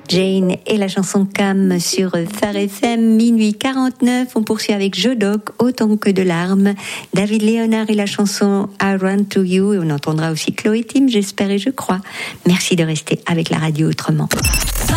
Jane et la chanson Cam sur Phare FM, minuit 49. On poursuit avec Jodoc, Autant que de larmes. David Léonard et la chanson I Run to You. Et on entendra aussi Chloé Tim, j'espère et je crois. Merci de rester avec la radio autrement.